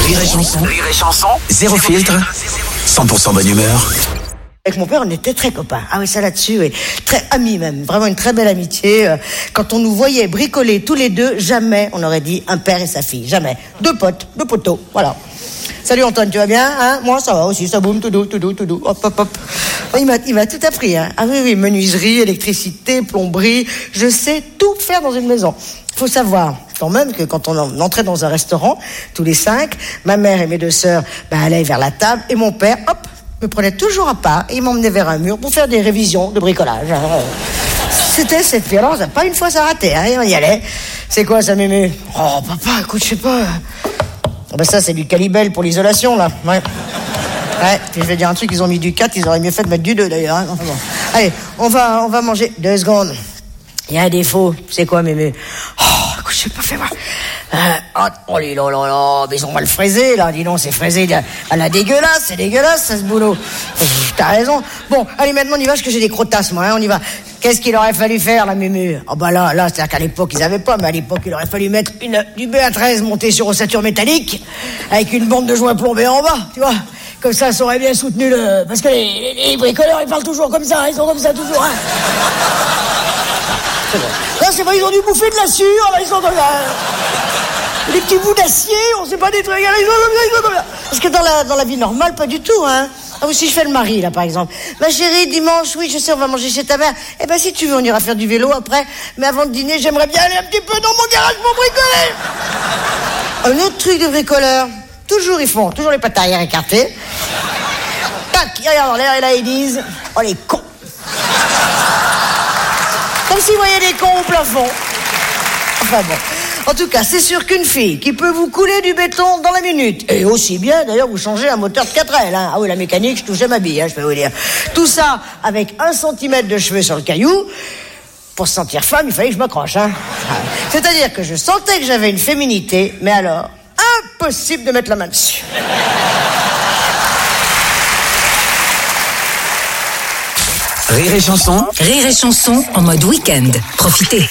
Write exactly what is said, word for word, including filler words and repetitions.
Rire et chanson. Rire et chanson. Zéro filtre. cent pour cent bonne humeur. Avec mon père, on était très copains. Ah oui, ça là-dessus, oui. Très amis même. Vraiment une très belle amitié. Quand on nous voyait bricoler tous les deux, jamais on aurait dit un père et sa fille. Jamais. Deux potes, deux poteaux. Voilà. Salut Antoine, tu vas bien, hein? Moi, ça va aussi, ça boum, tout doux, tout doux, tout doux. Hop, hop, hop. Il m'a, il m'a tout appris, hein. Ah oui, oui, menuiserie, électricité, plomberie. Je sais tout faire dans une maison. Faut savoir quand même que quand on entrait dans un restaurant, tous les cinq, ma mère et mes deux sœurs, bah, allaient vers la table et mon père, hop, me prenait toujours à part et il m'emmenait vers un mur pour faire des révisions de bricolage. C'était cette violence, pas une fois ça ratait, hein, on y allait. C'est quoi ça, mémé? Oh, papa, écoute, je sais pas. Oh, ben ça, c'est du Calibel pour l'isolation, là. Ouais. Ouais, puis je vais dire un truc, ils ont mis du quatre, ils auraient mieux fait de mettre du deux, d'ailleurs. Hein. Enfin, bon. Allez, on va, on va manger. Deux secondes. Il y a un défaut. C'est quoi, mémé? Oh, écoute, je sais pas, fais-moi. Euh, oh, oh là là là, mais ils ont mal fraisé, là. Dis donc, c'est fraisé. Ah, la dégueulasse, c'est dégueulasse, ça, ce boulot. T'as raison. Bon, allez, maintenant, on y va, parce que j'ai des crottasses, moi, hein, on y va. Qu'est-ce qu'il aurait fallu faire, la mémé? Oh bah là, là, c'est-à-dire qu'à l'époque, ils avaient pas, mais à l'époque, il aurait fallu mettre une, du B A treize monté sur ossature métallique, avec une bande de joints plombés en bas, tu vois. Comme ça, ça aurait bien soutenu le... Parce que les, les, les bricoleurs, ils parlent toujours comme ça, ils sont comme ça toujours, hein. C'est bon. Là, c'est vrai, ils ont dû bouffer de la sueur, là, ils sont comme ça. Des petits bouts d'acier, on sait pas des trucs, ils sont comme ça, ils sont comme ça. Parce que dans la, dans la vie normale, pas du tout, hein. Ah oui, si je fais le mari, là, par exemple. Ma chérie, dimanche, oui, je sais, on va manger chez ta mère. Eh ben, si tu veux, on ira faire du vélo après. Mais avant de dîner, j'aimerais bien aller un petit peu dans mon garage pour bricoler. Un autre truc de bricoleur. Toujours, ils font, toujours les pattes arrière écartées. Tac, ils regardent en l'air et là, ils disent, oh, les cons. Comme s'ils voyaient des cons au plafond. Enfin bon. En tout cas, c'est sûr qu'une fille qui peut vous couler du béton dans la minute, et aussi bien, d'ailleurs, vous changez un moteur de quatre L, hein. Ah oui, la mécanique, je touchais ma bille, hein, je peux vous dire. Tout ça avec un centimètre de cheveux sur le caillou. Pour se sentir femme, il fallait que je m'accroche, hein. C'est-à-dire que je sentais que j'avais une féminité, mais alors, impossible de mettre la main dessus. Rire et chanson. Rire et chanson en mode week-end. Profitez.